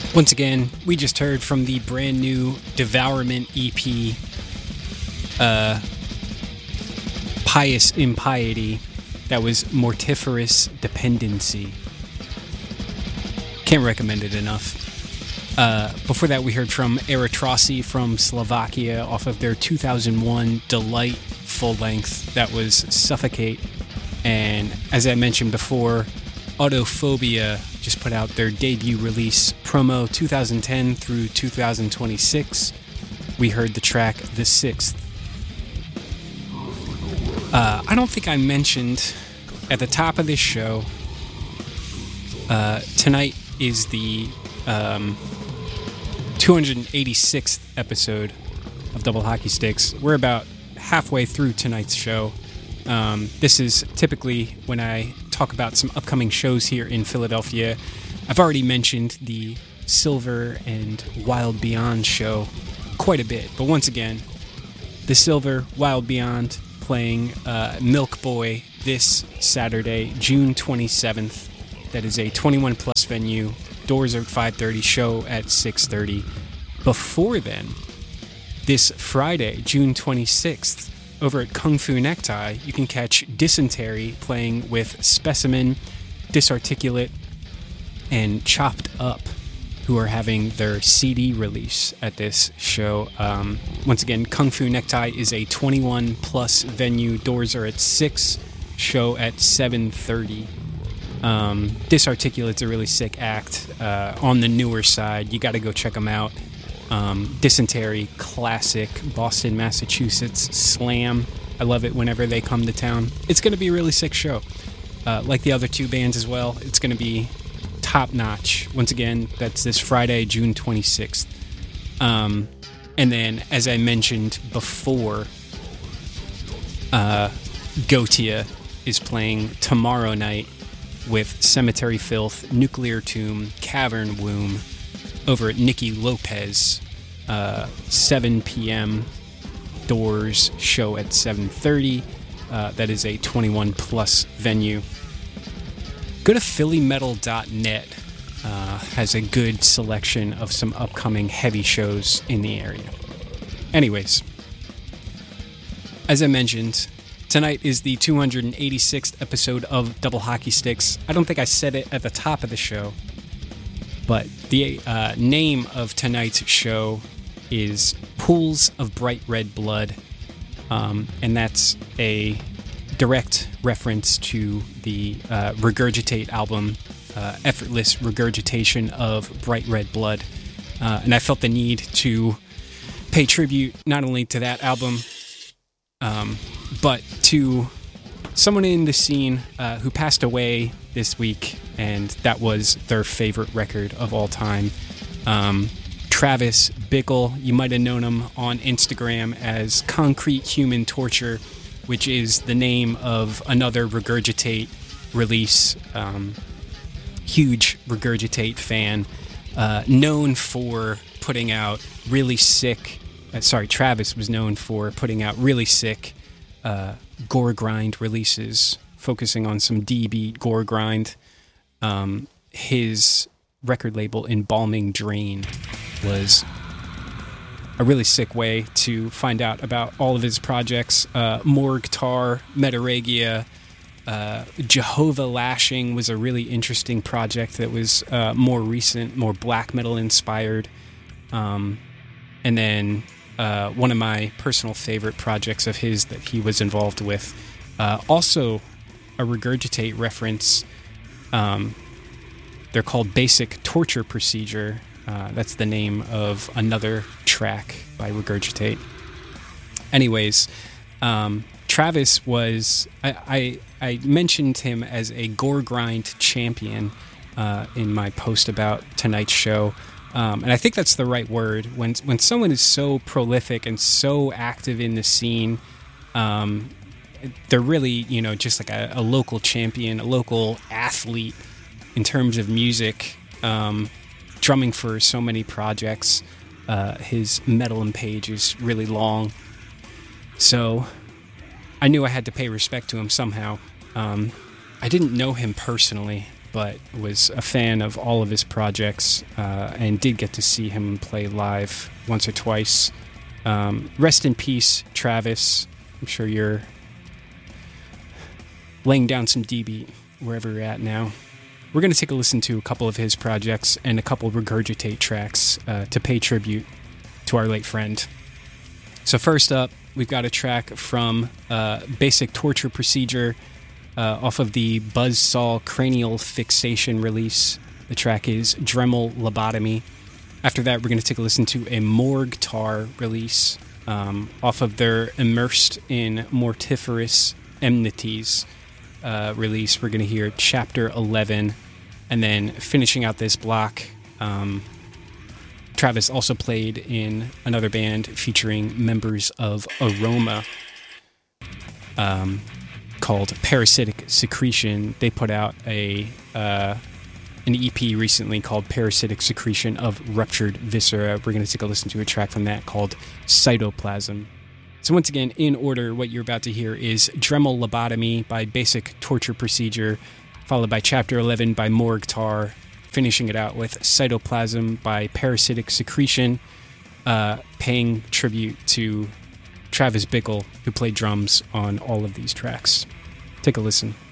Once again, we just heard from the brand new Devourment EP, Pious Impiety. That was Mortiferous Dependency. Can't recommend it enough. Before that, we heard from Eritrosi from Slovakia off of their 2001 Delight full length. That was Suffocate. And as I mentioned before, Autophobia just put out their debut release, Promo 2010 through 2026. We heard the track The Sixth. I don't think I mentioned at the top of this show, tonight is the 286th episode of Double Hockey Sticks. We're about halfway through tonight's show. This is typically when I talk about some upcoming shows here in Philadelphia. I've already mentioned the Silver and Wild Beyond show quite a bit, but once again, the Silver, Wild Beyond playing Milk Boy this Saturday, June 27th. That is a 21 plus venue. Doors are at 5:30, show at 6:30. Before then, this Friday, June 26th, over at Kung Fu Necktie, you can catch Dysentery playing with Specimen, Disarticulate, and Chopped Up, who are having their CD release at this show. Once again, Kung Fu Necktie is a 21 plus venue. Doors are at 6, show at 7:30. Disarticulate's a really sick act on the newer side. You got to go check them out. Dysentery, classic Boston, Massachusetts slam. I love it whenever they come to town. It's going to be a really sick show. Like the other two bands as well, it's going to be top notch. Once again, that's this Friday, June 26th. And then, as I mentioned before, Gotia is playing tomorrow night with Cemetery Filth, Nuclear Tomb, Cavern Womb, over at Nicky Lopez, 7 p.m. Doors, show at 7:30. That is a 21 plus venue. Go to phillymetal.net. Has a good selection of some upcoming heavy shows in the area. Anyways, as I mentioned, tonight is the 286th episode of Double Hockey Sticks. I don't think I said it at the top of the show, but the name of tonight's show is Pools of Bright Red Blood, and that's a direct reference to the Regurgitate album, Effortless Regurgitation of Bright Red Blood. And I felt the need to pay tribute not only to that album, but to someone in the scene who passed away this week, and that was their favorite record of all time. Travis Bickle, you might have known him on Instagram as Concrete Human Torture, which is the name of another Regurgitate release. Huge Regurgitate fan, known for putting out really sick... Travis was known for putting out really sick gore grind releases, focusing on some D-beat gore grind. His record label, Embalming Drain, was a really sick way to find out about all of his projects. Morgue Tar, Metaregia, Jehovah Lashing was a really interesting project that was more recent, more black metal inspired. And then one of my personal favorite projects of his that he was involved with, also a Regurgitate reference. They're called Basic Torture Procedure. That's the name of another track by Regurgitate. Anyways, Travis was... I mentioned him as a gore grind champion in my post about tonight's show. And I think that's the right word. When someone is so prolific and so active in the scene, they're really, just like a local champion, a local athlete in terms of music, drumming for so many projects. His Metal page is really long. So I knew I had to pay respect to him somehow. I didn't know him personally, but was a fan of all of his projects and did get to see him play live once or twice. Rest in peace, Travis. I'm sure you're laying down some D-beat wherever you're at now. We're going to take a listen to a couple of his projects and a couple Regurgitate tracks to pay tribute to our late friend. So first up, we've got a track from Basic Torture Procedure off of the Buzzsaw Cranial Fixation release. The track is Dremel Lobotomy. After that, we're going to take a listen to a Morgtar release off of their Immersed in Mortiferous Enmities release. We're going to hear Chapter 11. And then finishing out this block, Travis also played in another band featuring members of Aroma called Parasitic Secretion. They put out an EP recently called Parasitic Secretion of Ruptured Viscera. We're going to take a listen to a track from that called Cytoplasm. So once again, in order, what you're about to hear is Dremel Lobotomy by Basic Torture Procedure, followed by Chapter 11 by Morgtar, finishing it out with Cytoplasm by Parasitic Secretion, paying tribute to Travis Bickle, who played drums on all of these tracks. Take a listen.